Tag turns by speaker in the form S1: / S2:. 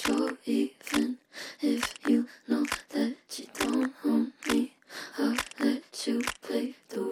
S1: sure even if you know that you don't own me, I'll let you play the